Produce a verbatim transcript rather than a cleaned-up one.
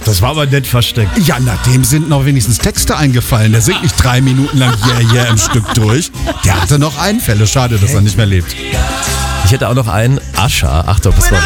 Das war aber nett versteckt. Ja, na, dem sind noch wenigstens Texte eingefallen. Der singt nicht drei Minuten lang Yeah, yeah im Stück durch. Der hatte noch Einfälle. Schade, dass er nicht mehr lebt. Ich hätte auch noch einen Ascher. Achtung, das war